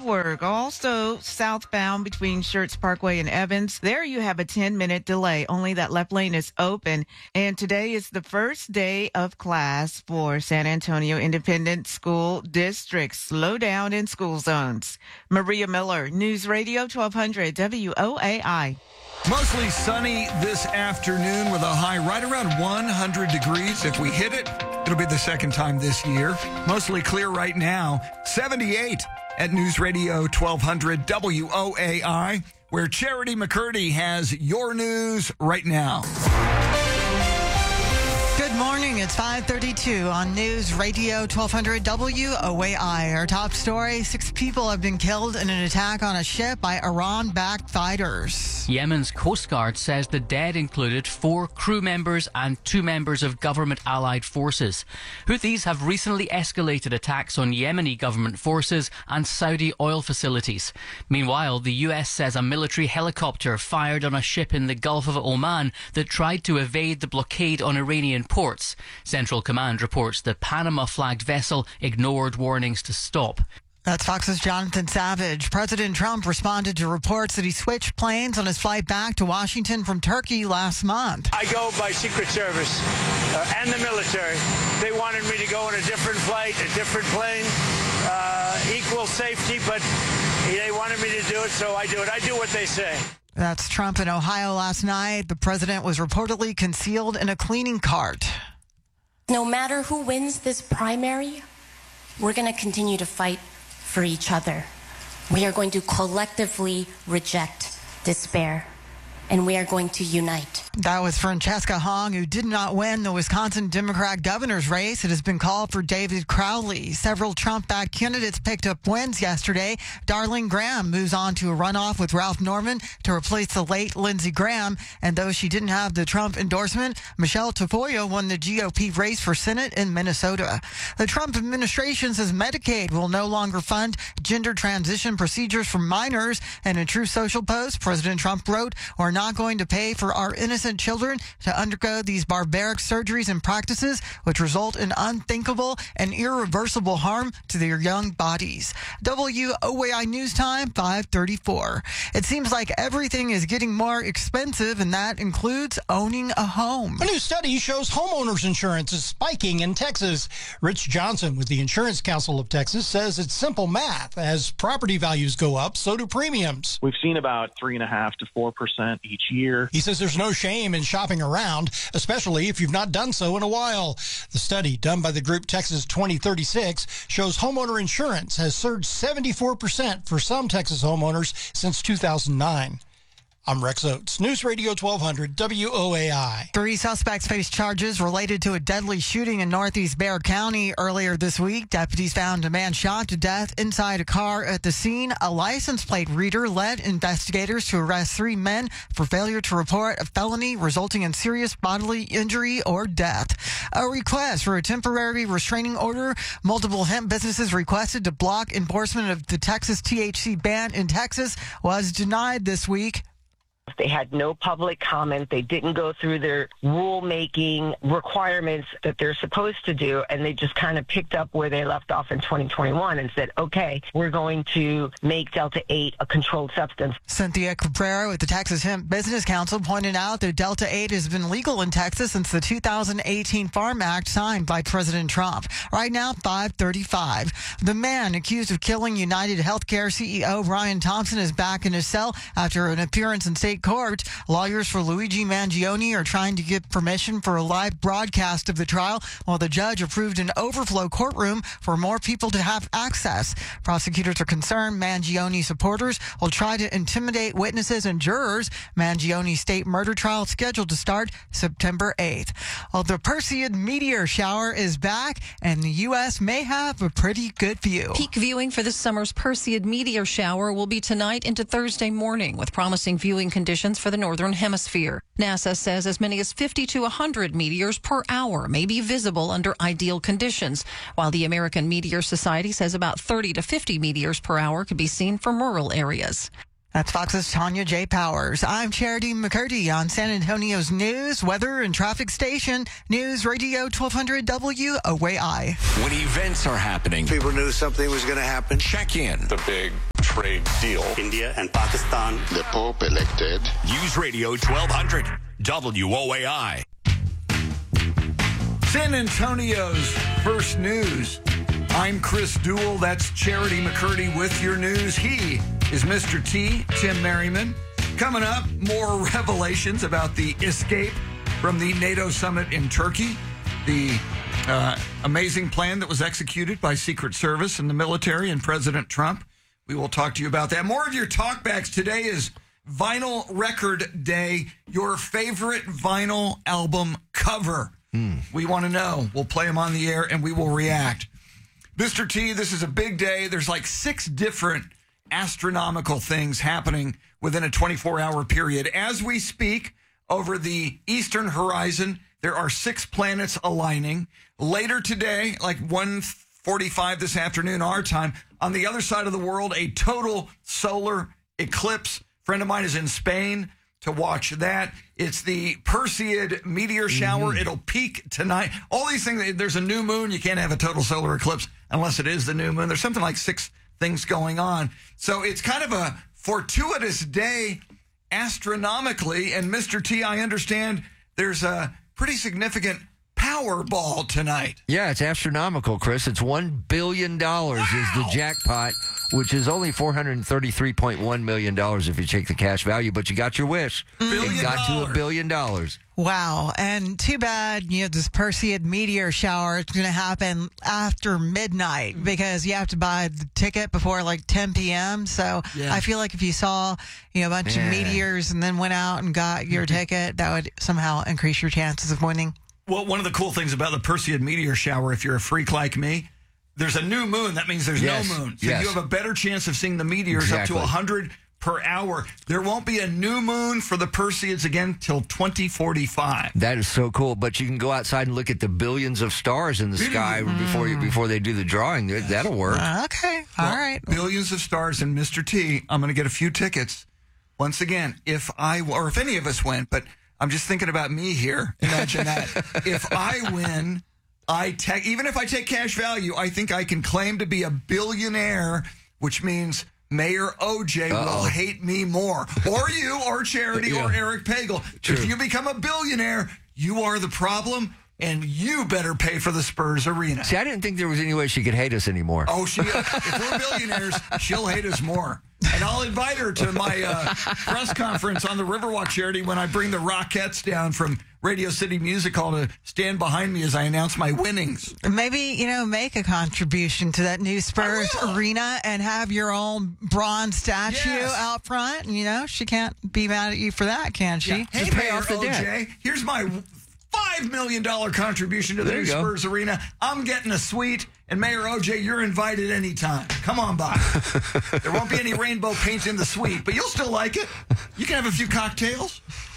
work. Also, southbound between Schertz Parkway and Evans. There you have a 10-minute delay. Only that left lane is open. And today is the first day of class for San Antonio Independent School District. Slow down in school zones. Maria Miller, News Radio 1200 WOAI. Mostly sunny this afternoon with a high right around 100 degrees. If we hit it, it'll be the second time this year. Mostly clear right now. 78 at News Radio 1200 WOAI, where Charity McCurdy has your news right now. Good morning. It's 5:32 on News Radio 1200 WOAI. Our top story, 6 people have been killed in an attack on a ship by Iran-backed fighters. Yemen's Coast Guard says the dead included 4 crew members and 2 members of government-allied forces. Houthis have recently escalated attacks on Yemeni government forces and Saudi oil facilities. Meanwhile, the U.S. says a military helicopter fired on a ship in the Gulf of Oman that tried to evade the blockade on Iranian ports. Central Command reports the Panama-flagged vessel ignored warnings to stop. That's Fox's Jonathan Savage. President Trump responded to reports that he switched planes on his flight back to Washington from Turkey last month. I go by Secret Service and the military. They wanted me to go on a different flight, a different plane, equal safety, but they wanted me to do it, so I do it. I do what they say. That's Trump in Ohio last night. The president was reportedly concealed in a cleaning cart. No matter who wins this primary, we're going to continue to fight for each other. We are going to collectively reject despair, and we are going to unite. That was Francesca Hong, who did not win the Wisconsin Democrat governor's race. It has been called for David Crowley. Several Trump-backed candidates picked up wins yesterday. Darlene Graham moves on to a runoff with Ralph Norman to replace the late Lindsey Graham. And though she didn't have the Trump endorsement, Michelle Tafoya won the GOP race for Senate in Minnesota. The Trump administration says Medicaid will no longer fund gender transition procedures for minors. In a True Social post, President Trump wrote, "We're not going to pay for our innocent children to undergo these barbaric surgeries and practices which result in unthinkable and irreversible harm to their young bodies." WOAI News Time, 5:34. It seems like everything is getting more expensive, and that includes owning a home. A new study shows homeowners insurance is spiking in Texas. Rich Johnson with the Insurance Council of Texas says it's simple math. As property values go up, so do premiums. We've seen about 3.5% to 4% each year. He says there's no shame in shopping around, especially if you've not done so in a while. The study done by the group Texas 2036 shows homeowner insurance has surged 74% for some Texas homeowners since 2009. I'm Rex Oates, News Radio 1200 WOAI. 3 suspects face charges related to a deadly shooting in northeast Bexar County earlier this week. Deputies found a man shot to death inside a car at the scene. A license plate reader led investigators to arrest 3 men for failure to report a felony resulting in serious bodily injury or death. A request for a temporary restraining order. Multiple hemp businesses requested to block enforcement of the Texas THC ban in Texas was denied this week. They had no public comment. They didn't go through their rulemaking requirements that they're supposed to do, and they just kind of picked up where they left off in 2021 and said, okay, we're going to make Delta-8 a controlled substance. Cynthia Cabrera with the Texas Hemp Business Council pointed out that Delta-8 has been legal in Texas since the 2018 Farm Act signed by President Trump. Right now, 5:35. The man accused of killing United Healthcare CEO Brian Thompson is back in his cell after an appearance in state court. Lawyers for Luigi Mangione are trying to get permission for a live broadcast of the trial, while the judge approved an overflow courtroom for more people to have access. Prosecutors are concerned Mangione supporters will try to intimidate witnesses and jurors. Mangione's state murder trial is scheduled to start September 8th. Well, the Perseid meteor shower is back, and the U.S. may have a pretty good view. Peak viewing for this summer's Perseid meteor shower will be tonight into Thursday morning, with promising viewing conditions for the northern hemisphere. NASA says as many as 50 to 100 meteors per hour may be visible under ideal conditions, while the American Meteor Society says about 30 to 50 meteors per hour could be seen from rural areas. That's Fox's Tanya J. Powers. I'm Charity McCurdy on San Antonio's news, weather, and traffic station, News Radio 1200 WOAI. When events are happening, people knew something was going to happen. Check in. The big trade deal. India and Pakistan. The Pope elected. News Radio 1200, WOAI. San Antonio's first news. I'm Chris Duell. That's Charity McCurdy with your news. He is Mr. T, Tim Merriman. Coming up, more revelations about the escape from the NATO summit in Turkey. The amazing plan that was executed by Secret Service and the military and President Trump. We will talk to you about that. More of your talkbacks. Today is Vinyl Record Day. Your favorite vinyl album cover. We want to know. We'll play them on the air and we will react. Mr. T, this is a big day. There's like 6 different astronomical things happening within a 24-hour period. As we speak, over the eastern horizon, there are 6 planets aligning. Later today, like 1:45 this afternoon, our time, on the other side of the world, a total solar eclipse. A friend of mine is in Spain to watch that. It's the Perseid meteor shower. It'll peak tonight. All these things. There's a new moon. You can't have a total solar eclipse unless it is the new moon. There's something like 6 things going on. So it's kind of a fortuitous day astronomically. And Mr. T, I understand there's a pretty significant Powerball tonight. Yeah, it's astronomical, Chris. It's $1 billion is the jackpot, which is only $433.1 million if you take the cash value, but you got your wish. It got to $1 billion. Wow. And too bad, this Perseid meteor shower is going to happen after midnight because you have to buy the ticket before like 10 p.m. So I feel like if you saw, a bunch of meteors and then went out and got your ticket, that would somehow increase your chances of winning. Well, one of the cool things about the Perseid meteor shower, if you're a freak like me, there's a new moon. That means there's no moon. So you have a better chance of seeing the meteors up to 100 per hour. There won't be a new moon for the Perseids again till 2045. That is so cool. But you can go outside and look at the billions of stars in the sky before they do the drawing. That'll work. Okay. All right. Billions of stars. And Mr. T, I'm going to get a few tickets. Once again, if any of us went, but I'm just thinking about me here. Imagine that. If I win, even if I take cash value, I think I can claim to be a billionaire, which means Mayor OJ will hate me more. Or you, or Charity, or Eric Pagel. True. If you become a billionaire, you are the problem, and you better pay for the Spurs arena. See, I didn't think there was any way she could hate us anymore. Oh, if we're billionaires, she'll hate us more. And I'll invite her to my press conference on the Riverwalk Charity when I bring the Rockettes down from Radio City Music Hall to stand behind me as I announce my winnings. Maybe, make a contribution to that new Spurs arena and have your own bronze statue out front. She can't be mad at you for that, can she? Yeah. Hey, Mayor OJ, here's my $5 million contribution to the new Spurs arena. I'm getting a suite. And Mayor OJ, you're invited anytime. Come on by. There won't be any rainbow paint in the suite, but you'll still like it. You can have a few cocktails.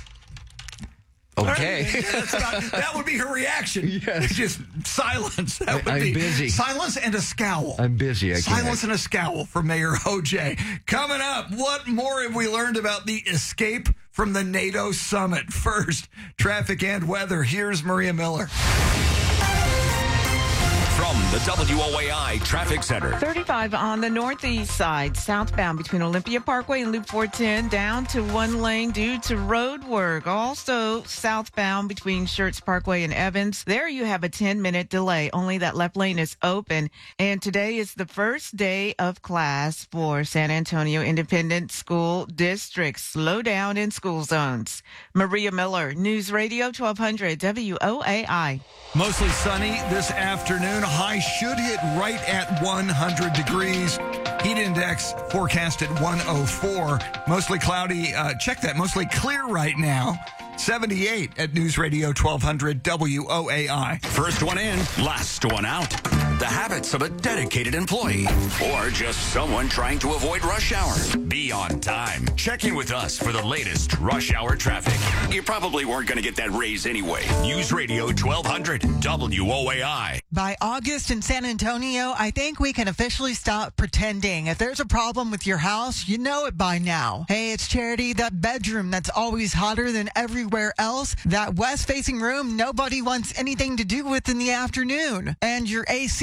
Okay. That would be her reaction. Yes. Just silence. That would be busy. Silence and a scowl. I'm busy. Silence and a scowl for Mayor OJ. Coming up, what more have we learned about the escape from the NATO summit? First, traffic and weather. Here's Maria Miller. From the WOAI Traffic Center. 35 on the northeast side, southbound between Olympia Parkway and Loop 410, down to 1 lane due to road work. Also, southbound between Schertz Parkway and Evans. There you have a 10-minute delay. Only that left lane is open. And today is the first day of class for San Antonio Independent School District. Slow down in school zones. Maria Miller, News Radio 1200 WOAI. Mostly sunny this afternoon. High should hit right at 100 degrees. Heat index forecast at 104. Mostly cloudy. Check that. Mostly clear right now. 78 at News Radio 1200 WOAI. First one in, last one out. The habits of a dedicated employee or just someone trying to avoid rush hour. Be on time. Check in with us for the latest rush hour traffic. You probably weren't going to get that raise anyway. News Radio 1200 WOAI. By August in San Antonio, I think we can officially stop pretending. If there's a problem with your house, you know it by now. Hey, it's Charity. That bedroom that's always hotter than everywhere else. That west-facing room nobody wants anything to do with in the afternoon. And your AC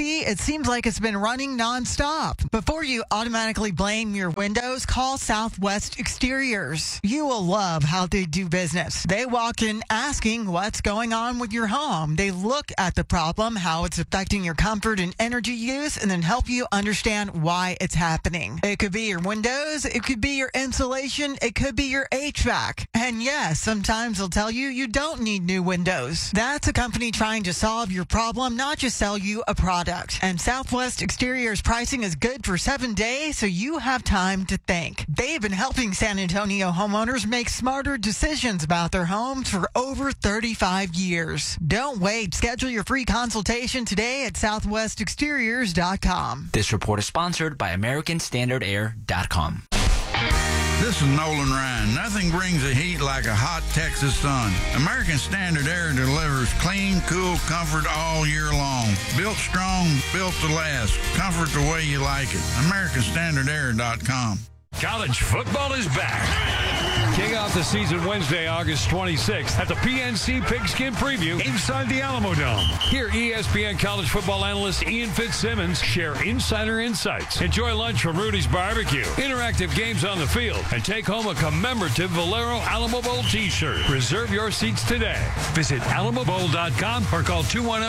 AC, it seems like it's been running nonstop. Before you automatically blame your windows, call Southwest Exteriors. You will love how they do business. They walk in asking what's going on with your home. They look at the problem, how it's affecting your comfort and energy use, and then help you understand why it's happening. It could be your windows, it could be your insulation, it could be your HVAC. And yes, sometimes they'll tell you you don't need new windows. That's a company trying to solve your problem, not just sell you a product. And Southwest Exteriors pricing is good for 7 days, so you have time to think. They've been helping San Antonio homeowners make smarter decisions about their homes for over 35 years. Don't wait. Schedule your free consultation today at southwestexteriors.com. This report is sponsored by AmericanStandardAir.com. This is Nolan Ryan. Nothing brings the heat like a hot Texas sun. American Standard Air delivers clean, cool comfort all year long. Built strong, built to last. Comfort the way you like it. AmericanStandardAir.com. College football is back. Kick off the season Wednesday, August 26th at the PNC Pigskin Preview inside the Alamo Dome. Hear ESPN college football analyst Ian Fitzsimmons share insider insights. Enjoy lunch from Rudy's Barbecue, interactive games on the field, and take home a commemorative Valero Alamo Bowl t-shirt. Reserve your seats today. Visit alamobowl.com or call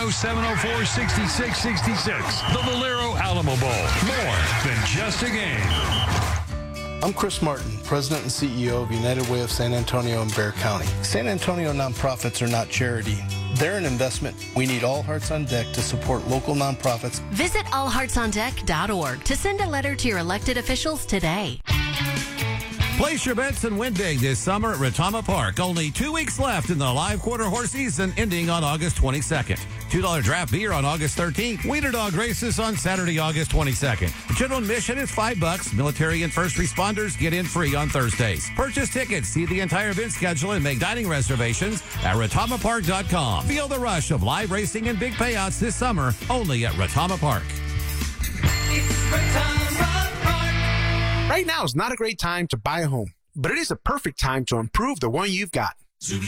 210-704-6666. The Valero Alamo Bowl. More than just a game. I'm Chris Martin, President and CEO of United Way of San Antonio and Bexar County. San Antonio nonprofits are not charity. They're an investment. We need all hearts on deck to support local nonprofits. Visit allheartsondeck.org to send a letter to your elected officials today. Place your bets and win big this summer at Retama Park. Only 2 weeks left in the live quarter horse season, ending on August 22nd. $2 draft beer on August 13th. Wiener dog races on Saturday, August 22nd. General admission is $5. Military and first responders get in free on Thursdays. Purchase tickets, see the entire event schedule, and make dining reservations at RetamaPark.com. Feel the rush of live racing and big payouts this summer, only at Retama Park. Right now is not a great time to buy a home, but it is a perfect time to improve the one you've got. Zuby.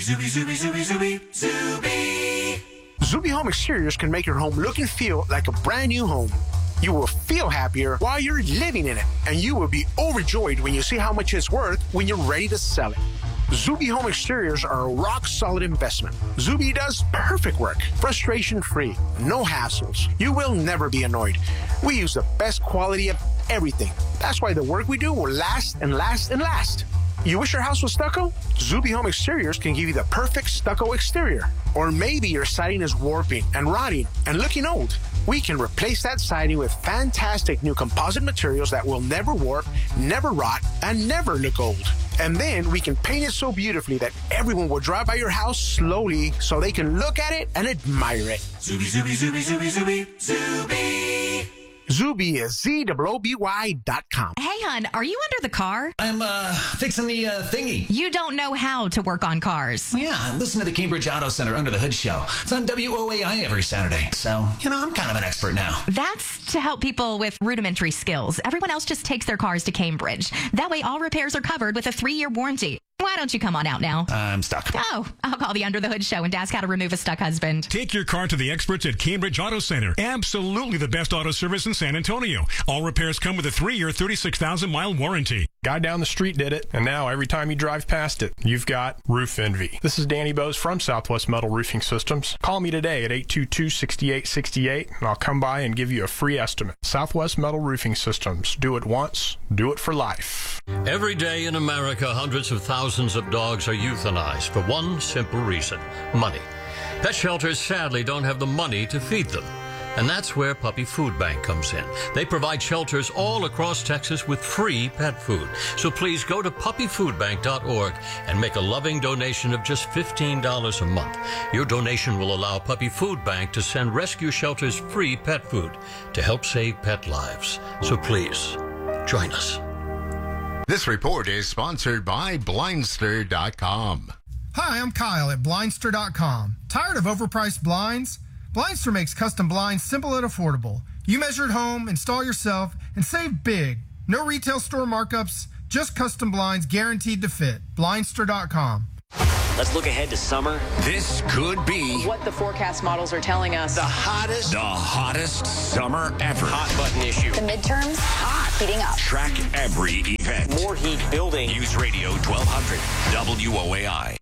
Zuby Home Exteriors can make your home look and feel like a brand new home. You will feel happier while you're living in it, and you will be overjoyed when you see how much it's worth when you're ready to sell it. Zuby Home Exteriors are a rock-solid investment. Zuby does perfect work, frustration-free, no hassles. You will never be annoyed. We use the best quality of everything. That's why the work we do will last and last and last. You wish your house was stucco? Zuby Home Exteriors can give you the perfect stucco exterior. Or maybe your siding is warping and rotting and looking old. We can replace that siding with fantastic new composite materials that will never warp, never rot, and never look old. And then we can paint it so beautifully that everyone will drive by your house slowly so they can look at it and admire it. Zuby. Zuby is ZOOBY.com. Hey, hon, are you under the car? I'm, fixing the, thingy. You don't know how to work on cars. Yeah, listen to the Cambridge Auto Center Under the Hood show. It's on WOAI every Saturday. So, I'm kind of an expert now. That's to help people with rudimentary skills. Everyone else just takes their cars to Cambridge. That way all repairs are covered with a 3-year warranty. Why don't you come on out now? I'm stuck. Oh, I'll call the Under the Hood show and ask how to remove a stuck husband. Take your car to the experts at Cambridge Auto Center. Absolutely the best auto service in San Antonio. All repairs come with a 3-year, 36,000-mile warranty. Guy down the street did it, and now every time you drive past it, you've got roof envy. This is Danny Bose from Southwest Metal Roofing Systems. Call me today at 822-6868, and I'll come by and give you a free estimate. Southwest Metal Roofing Systems. Do it once, do it for life. Every day in America, hundreds of thousands of dogs are euthanized for one simple reason: money. Pet shelters sadly don't have the money to feed them. And that's where Puppy Food Bank comes in. They provide shelters all across Texas with free pet food. So please go to puppyfoodbank.org and make a loving donation of just $15 a month. Your donation will allow Puppy Food Bank to send rescue shelters free pet food to help save pet lives. So please, join us. This report is sponsored by Blindster.com. Hi, I'm Kyle at Blindster.com. Tired of overpriced blinds? Blindster makes custom blinds simple and affordable. You measure at home, install yourself, and save big. No retail store markups, just custom blinds guaranteed to fit. Blindster.com. Let's look ahead to summer. This could be what the forecast models are telling us. the hottest summer ever. Hot button issue. The midterms, heating up. Track every event. More heat building. News Radio 1200 WOAI.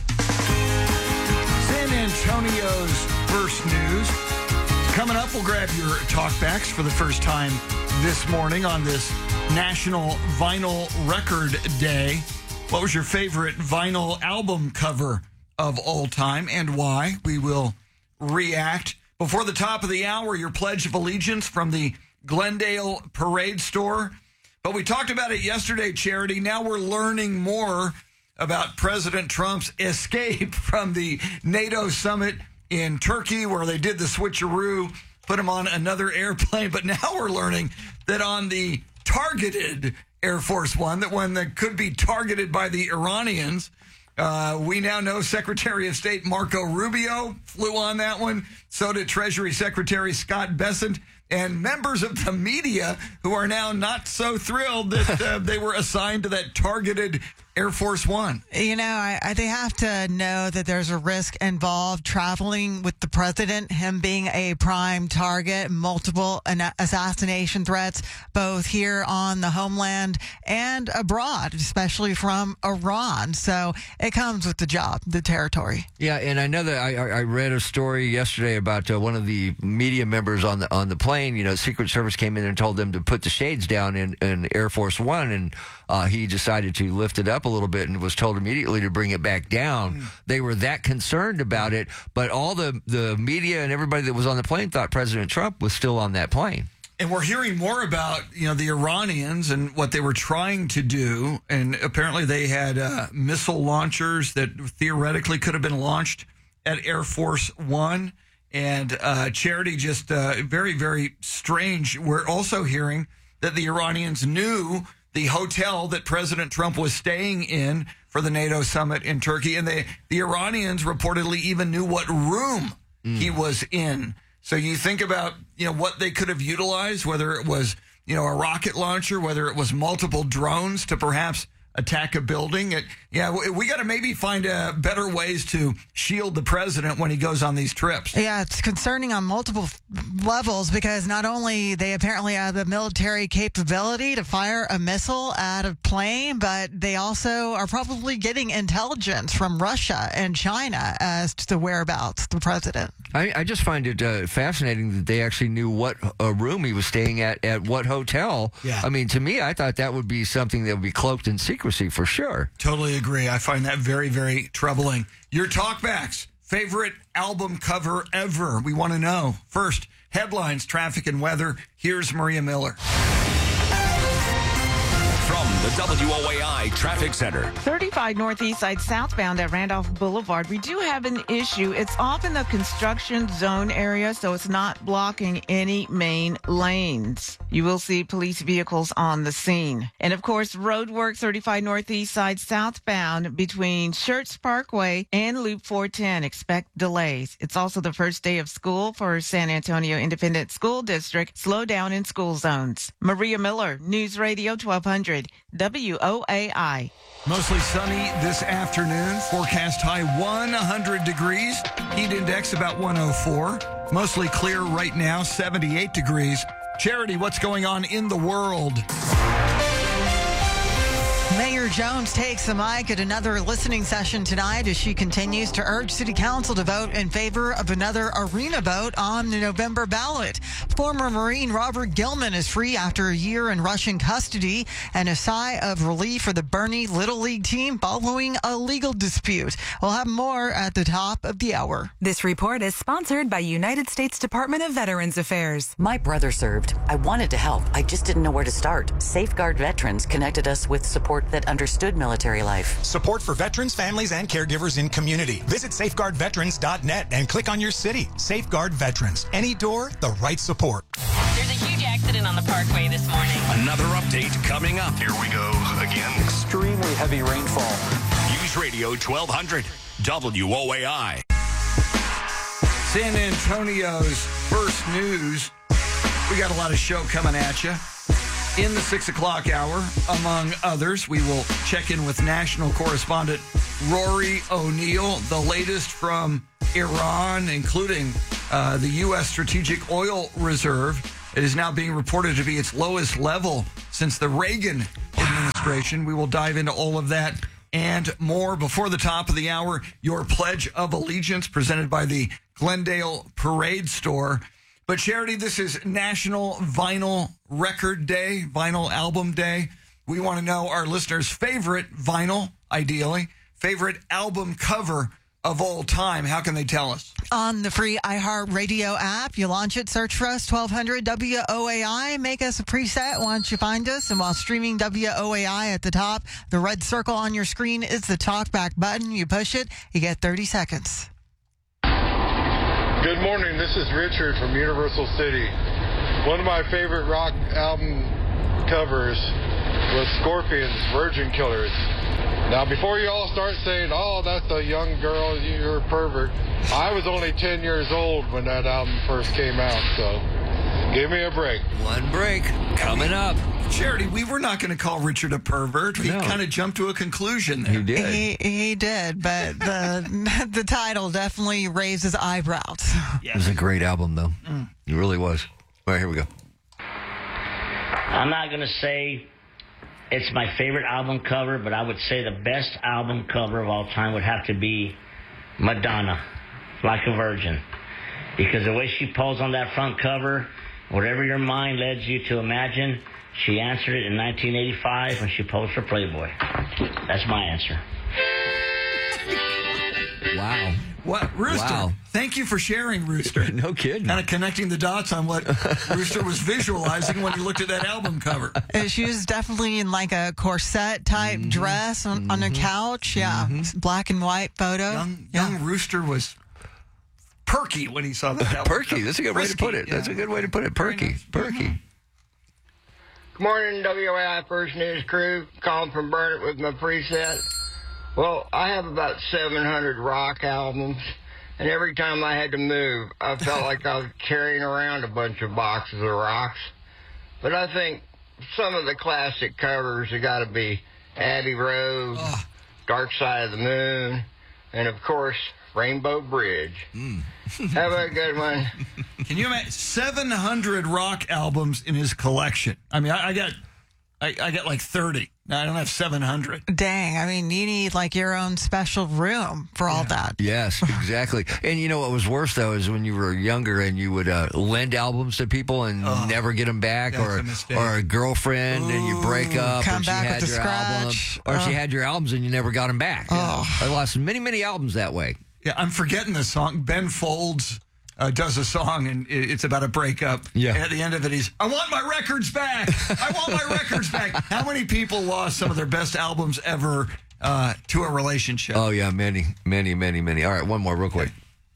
San Antonio's first news. Coming up, we'll grab your talkbacks for the first time this morning on this National Vinyl Record Day. What was your favorite vinyl album cover of all time and why? We will react. Before the top of the hour, your Pledge of Allegiance from the Glendale Parade Store. But we talked about it yesterday, Charity. Now we're learning more about President Trump's escape from the NATO summit in Turkey, where they did the switcheroo, put him on another airplane. But now we're learning that on the targeted Air Force One, that one that could be targeted by the Iranians, we now know Secretary of State Marco Rubio flew on that one. So did Treasury Secretary Scott Bessent, and members of the media who are now not so thrilled that they were assigned to that targeted Air Force One. You know, they have to know that there's a risk involved traveling with the president, him being a prime target, multiple assassination threats, both here on the homeland and abroad, especially from Iran. So it comes with the job, the territory. Yeah, and I know that I read a story yesterday about one of the media members on the plane. You know, Secret Service came in and told them to put the shades down in Air Force One, and he decided to lift it up a little bit and was told immediately to bring it back down. They were that concerned about it, but all the media and everybody that was on the plane thought President Trump was still on that plane. And we're hearing more about, the Iranians and what they were trying to do. And apparently they had missile launchers that theoretically could have been launched at Air Force One. And Charity, just very, very strange. We're also hearing that the Iranians knew the hotel that President Trump was staying in for the NATO summit in Turkey. And the Iranians reportedly even knew what room he was in. So you think about, what they could have utilized, whether it was, a rocket launcher, whether it was multiple drones to perhaps attack a building. We got to maybe find better ways to shield the president when he goes on these trips. Yeah, it's concerning on multiple levels because not only they apparently have the military capability to fire a missile at a plane, but they also are probably getting intelligence from Russia and China as to the whereabouts of the president. I just find it fascinating that they actually knew what room he was staying at what hotel. Yeah. I mean, to me, I thought that would be something that would be cloaked in secrecy for sure. Totally agree. I find that very, very troubling. Your talkbacks, favorite album cover ever. We want to know. First, headlines, traffic, and weather. Here's Maria Miller. From the WOAI Traffic Center. 35 Northeast Side southbound at Randolph Boulevard. We do have an issue. It's off in the construction zone area, so it's not blocking any main lanes. You will see police vehicles on the scene. And of course, road work 35 Northeast Side southbound between Schertz Parkway and Loop 410. Expect delays. It's also the first day of school for San Antonio Independent School District. Slow down in school zones. Maria Miller, News Radio 1200. WOAI. Mostly sunny this afternoon. Forecast high 100 degrees. Heat index about 104. Mostly clear right now, 78 degrees. Charity, what's going on in the world? Mayor Jones takes the mic at another listening session tonight as she continues to urge City Council to vote in favor of another arena vote on the November ballot. Former Marine Robert Gilman is free after a year in Russian custody and a sigh of relief for the Bernie Little League team following a legal dispute. We'll have more at the top of the hour. This report is sponsored by United States Department of Veterans Affairs. My brother served. I wanted to help. I just didn't know where to start. Safeguard Veterans connected us with support that understood military life. Support for veterans, families, and caregivers in community. Visit safeguardveterans.net and click on your city. Safeguard Veterans. Any door, the right support. There's a huge accident on the Parkway this morning. Another update coming up. Here we go again. Extremely heavy rainfall. News Radio 1200 WOAI. San Antonio's first news. We got a lot of show coming at you. In the 6 o'clock hour, among others, we will check in with national correspondent Rory O'Neill, the latest from Iran, including the U.S. Strategic Oil Reserve. It is now being reported to be its lowest level since the Reagan administration. We will dive into all of that and more. Before the top of the hour, your Pledge of Allegiance presented by the Glendale Parade Store. But Charity, this is National Vinyl Record Day, Vinyl Album Day. We want to know our listeners' favorite vinyl, ideally, favorite album cover of all time. How can they tell us? On the free iHeartRadio app, you launch it, search for us, 1200 WOAI, make us a preset once you find us. And while streaming WOAI at the top, the red circle on your screen is the talkback button. You push it, you get 30 seconds. Good morning, this is Richard from Universal City. One of my favorite rock album covers was Scorpions' Virgin Killers. Now, before you all start saying, oh, that's a young girl, you're a pervert, I was only 10 years old when that album first came out, so give me a break. One break coming up. Charity, we were not going to call Richard a pervert. He kind of jumped to a conclusion there. He did. He did, but the title definitely raised his eyebrows. It was a great album, though. It really was. All right, here we go. I'm not going to say it's my favorite album cover, but I would say the best album cover of all time would have to be Madonna, Like a Virgin. Because the way she posed on that front cover, whatever your mind led you to imagine, she answered it in 1985 when she posed for Playboy. That's my answer. Wow. What, Rooster? Wow. Thank you for sharing, Rooster. No kidding. Kind of connecting the dots on what Rooster was visualizing when he looked at that album cover. She was definitely in like a corset type dress on a couch. Yeah. Black and white photo. Young Rooster was perky when he saw that album Perky. cover. That's a good way to put it. Yeah. That's a good way to put it. Perky. Perky. Good morning, WAI First News crew. Calling from Burnett with my preset. Well, I have about 700 rock albums, and every time I had to move, I felt like I was carrying around a bunch of boxes of rocks. But I think some of the classic covers have got to be Abbey Road, Dark Side of the Moon, and, of course, Rainbow Bridge. Have a good one. Can you imagine 700 rock albums in his collection? I mean, I got like 30. No, I don't have 700. Dang, I mean, you need like your own special room for all that. Yes, exactly. And you know what was worse, though, is when you were younger and you would lend albums to people and never get them back, or a girlfriend and you break up, Come and she back had with the your album, scratch. or she had your albums and you never got them back. I lost many, many albums that way. Yeah, I'm forgetting the song. Ben Folds does a song, and it's about a breakup. Yeah. And at the end of it, he's, I want my records back. I want my records back. How many people lost some of their best albums ever to a relationship? Oh, yeah, many, many, many, many. All right, one more real quick.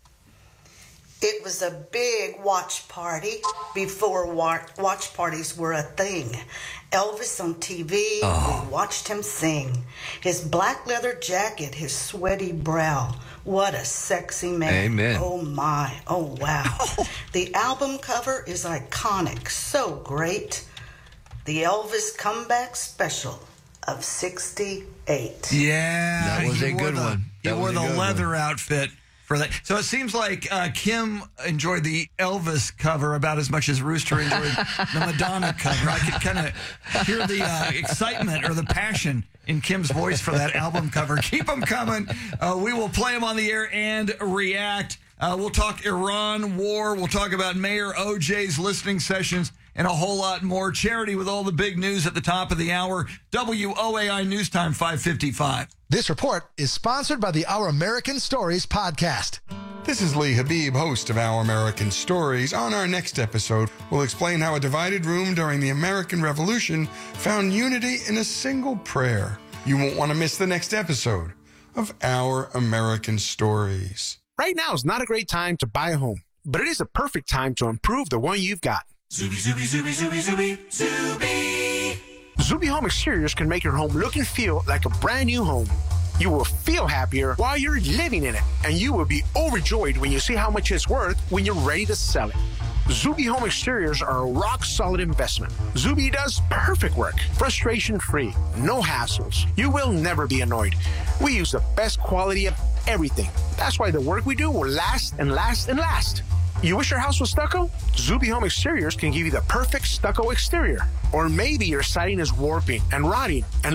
It was a big watch party before watch parties were a thing. Elvis on TV, we watched him sing. His black leather jacket, his sweaty brow. What a sexy man. Amen. Oh, my. Oh, wow. The album cover is iconic. So great. The Elvis Comeback Special of 68. Yeah. That was a good one. He wore the leather outfit for that. So it seems like Kim enjoyed the Elvis cover about as much as Rooster enjoyed the Madonna cover. I could kind of hear the excitement or the passion in Kim's voice for that album cover. Keep them coming. We will play them on the air and react. We'll talk Iran war. We'll talk about Mayor OJ's listening sessions and a whole lot more. Charity with all the big news at the top of the hour. WOAI News Time 5:55. This report is sponsored by the Our American Stories podcast. This is Lee Habib, host of Our American Stories. On our next episode, we'll explain how a divided room during the American Revolution found unity in a single prayer. You won't want to miss the next episode of Our American Stories. Right now is not a great time to buy a home, but it is a perfect time to improve the one you've got. Zuby, Zuby, Zuby, Zuby, Zuby, Zuby. Zuby Home Exteriors can make your home look and feel like a brand new home. You will feel happier while you're living in it, and you will be overjoyed when you see how much it's worth when you're ready to sell it. Zuby Home Exteriors are a rock-solid investment. Zuby does perfect work, frustration-free, no hassles. You will never be annoyed. We use the best quality of everything. That's why the work we do will last and last and last. You wish your house was stucco? Zuby Home Exteriors can give you the perfect stucco exterior. Or maybe your siding is warping and rotting and